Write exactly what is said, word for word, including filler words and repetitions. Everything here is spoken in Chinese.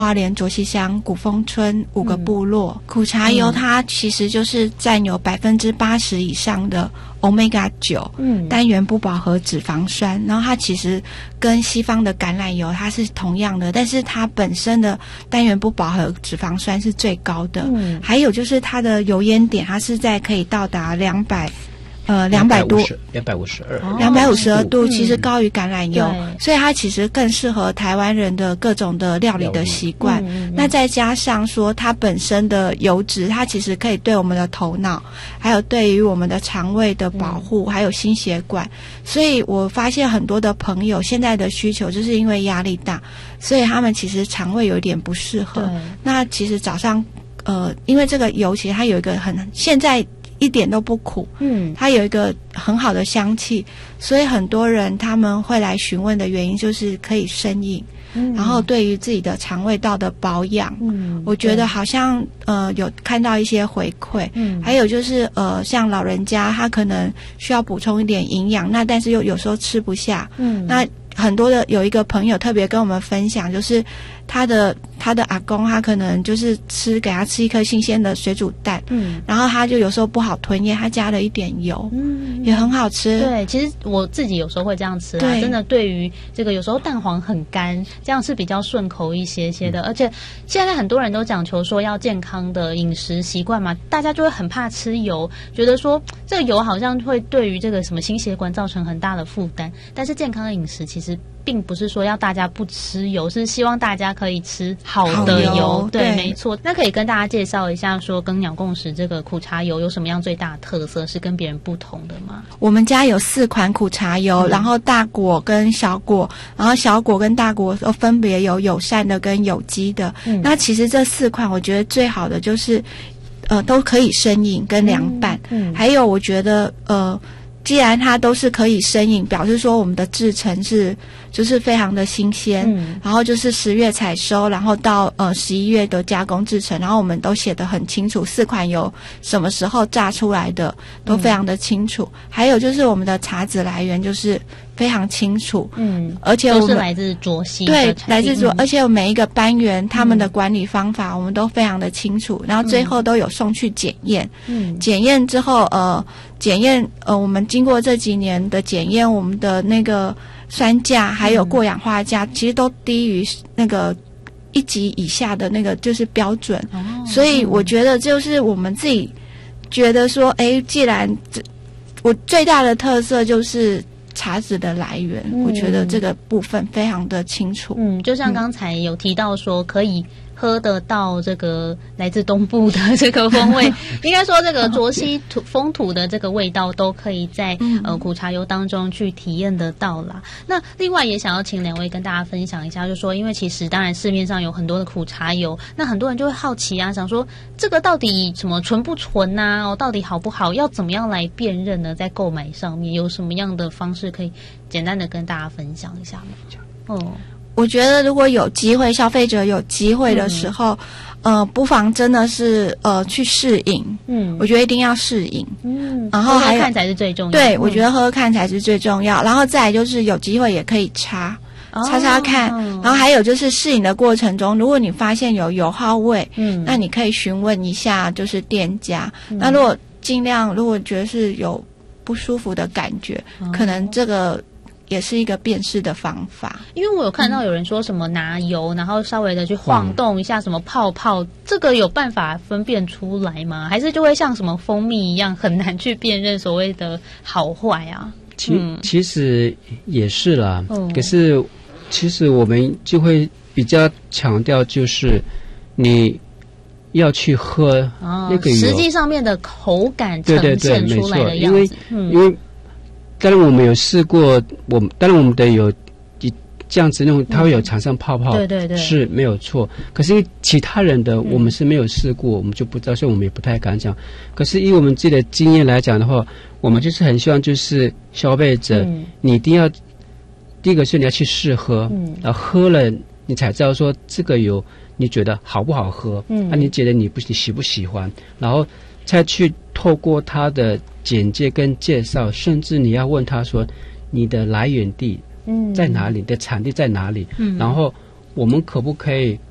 花莲卓溪乡古丰村五个部落。嗯、苦茶油它其实就是占有百分之八十以上的 Omega 九、嗯、单元不饱和脂肪酸，然后它其实跟西方的橄榄油它是同样的，但是它本身的单元不饱和脂肪酸是最高的。嗯、还有就是它的油烟点，它是在可以到达两百。呃，两百多， 两百五十二， 两百五十二度，其实高于橄榄油，嗯、所以它其实更适合台湾人的各种的料理的习惯。嗯嗯、那再加上说，它本身的油脂，它其实可以对我们的头脑，还有对于我们的肠胃的保护，嗯、还有心血管。所以我发现很多的朋友现在的需求，就是因为压力大，所以他们其实肠胃有点不适合。那其实早上，呃，因为这个油其实它有一个很现在。一点都不苦，嗯，它有一个很好的香气，所以很多人他们会来询问的原因就是可以生饮，嗯，然后对于自己的肠胃道的保养，嗯，我觉得好像呃有看到一些回馈，嗯，还有就是呃像老人家他可能需要补充一点营养，那但是又有时候吃不下，嗯，那很多的有一个朋友特别跟我们分享，就是他的他的阿公，他可能就是吃给他吃一颗新鲜的水煮蛋，嗯，然后他就有时候不好吞咽，他加了一点油，嗯，也很好吃。 对，其实我自己有时候会这样吃啊，真的对于这个有时候蛋黄很干，这样是比较顺口一些些的，嗯、而且现在很多人都讲求说要健康的饮食习惯嘛，大家就会很怕吃油，觉得说这个油好像会对于这个什么心血管造成很大的负担，但是健康的饮食其实并不是说要大家不吃油，是希望大家可以吃好的油。好油对，对，没错。那可以跟大家介绍一下，说跟鸟共识这个苦茶油有什么样最大的特色，是跟别人不同的吗？ 我们家有四款苦茶油，嗯、然后大果跟小果，然后小果跟大果都分别有友善的跟有机的。嗯、那其实这四款，我觉得最好的就是，呃，都可以生饮跟凉拌。嗯嗯、还有，我觉得，呃。既然它都是可以生饮，表示说我们的制成是就是非常的新鲜，嗯、然后就是十月采收，然后到呃十一月的加工制成，然后我们都写得很清楚，四款油什么时候榨出来的都非常的清楚。嗯、还有就是我们的茶籽来源就是非常清楚，嗯，而且我们都是来自卓溪， 对，来自卓，嗯、而且每一个班员他们的管理方法，我们都非常的清楚，然后最后都有送去检验，嗯，检验之后，呃，检验，呃，我们经过这几年的检验，我们的那个酸价还有过氧化价，嗯、其实都低于那个一级以下的那个就是标准，哦、所以我觉得就是我们自己觉得说，哎，既然这我最大的特色就是茶籽的来源，嗯、我觉得这个部分非常的清楚。 嗯，就像刚才有提到说，可以喝得到这个来自东部的这个风味，应该说这个卓溪土风土的这个味道都可以在、嗯、呃苦茶油当中去体验得到啦。那另外也想要请两位跟大家分享一下，就说因为其实当然市面上有很多的苦茶油，那很多人就会好奇啊，想说这个到底什么纯不纯啊，哦，到底好不好，要怎么样来辨认呢？在购买上面有什么样的方式可以简单的跟大家分享一下吗？哦。 我觉得如果有机会，消费者有机会的时候，嗯、呃，不妨真的是呃去试饮。嗯，我觉得一定要试饮。嗯，然后还有喝喝看才是最重要。 对， 嗯、 我觉得喝喝看才是最重要。然后再来就是有机会也可以擦。擦擦看，哦、然后还有就是试饮的过程中，如果你发现有油耗味，嗯，那你可以询问一下就是店家。嗯、那如果尽量如果觉得是有不舒服的感觉，哦、可能这个也是一个辨识的方法。 因为我有看到有人说什么拿油，嗯、然后稍微的去晃动一下什么泡泡，这个有办法分辨出来吗？还是就会像什么蜂蜜一样很难去辨认所谓的好坏啊？ 其、嗯、其实也是啦，嗯、可是其实我们就会比较强调就是你要去喝那个油，哦、 实际上面的口感呈现出来的样子。对对对，没错，因为、嗯、因为当然我们有试过，我们当然我们的有这样子那种，它会有产生泡泡，嗯、对对对，是没有错。可是其他人的我们是没有试过，嗯、我们就不知道，所以我们也不太敢讲。可是以我们自己的经验来讲的话，我们就是很希望就是消费者，嗯、你一定要第一个是你要去试喝，嗯、然后喝了你才知道说这个油你觉得好不好喝，嗯，啊，你觉得你不你喜不喜欢，然后再去透过它的简介跟介绍，甚至你要问他说你的来源地在哪里，你的产地在哪里，嗯，然后我们可不可以